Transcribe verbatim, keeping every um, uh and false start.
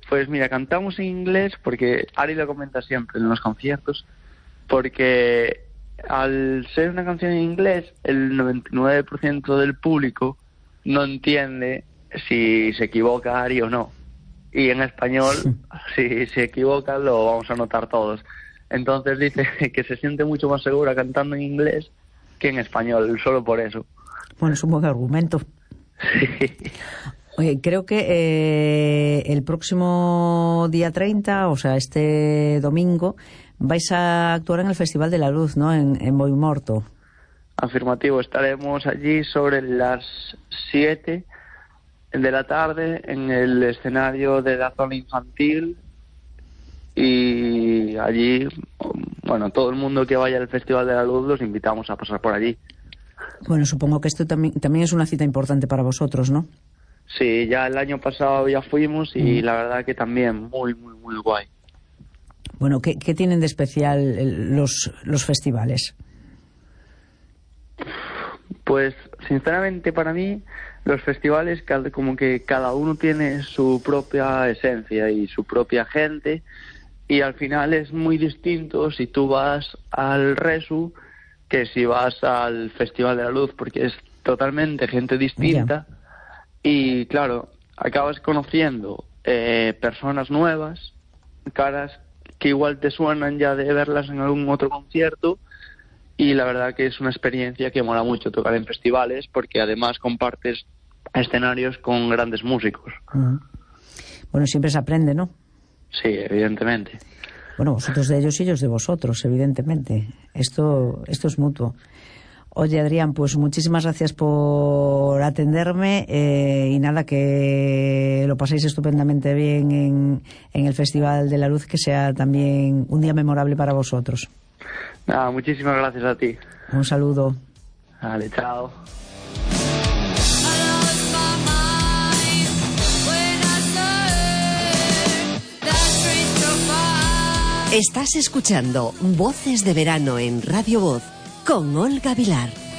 Pues mira, cantamos en inglés porque Ari lo comenta siempre en los conciertos, porque al ser una canción en inglés, el noventa y nueve por ciento del público no entiende si se equivoca Ari o no. Y en español, si se equivoca, lo vamos a notar todos. Entonces dice que se siente mucho más segura cantando en inglés que en español, solo por eso. Bueno, es un buen argumento. Sí. Oye, creo que eh, el próximo día treinta, o sea, este domingo, vais a actuar en el Festival de la Luz, ¿no? En, en Boimorto. Afirmativo, estaremos allí sobre las siete de la tarde en el escenario de la zona infantil y allí, bueno, todo el mundo que vaya al Festival de la Luz los invitamos a pasar por allí. Bueno, supongo que esto también, también es una cita importante para vosotros, ¿no? Sí, ya el año pasado ya fuimos y mm. la verdad que también muy, muy, muy guay. Bueno, ¿qué, qué tienen de especial los, los festivales? Pues, sinceramente, para mí, los festivales, como que cada uno tiene su propia esencia y su propia gente, y al final es muy distinto si tú vas al Resu que si vas al Festival de la Luz, porque es totalmente gente distinta. Yeah. Y claro, acabas conociendo eh, personas nuevas, caras que igual te suenan ya de verlas en algún otro concierto, y la verdad que es una experiencia que mola mucho tocar en festivales, porque además compartes escenarios con grandes músicos. Uh-huh. Bueno, siempre se aprende, ¿no? Sí, evidentemente. Bueno, vosotros de ellos y ellos de vosotros, evidentemente. Esto, esto es mutuo. Oye, Adrián, pues muchísimas gracias por atenderme eh, y nada, que lo paséis estupendamente bien en, en el Festival de la Luz, que sea también un día memorable para vosotros. Nada, muchísimas gracias a ti. Un saludo. Vale, chao. Estás escuchando Voces de Verano en Radio Voz con Olga Vilar.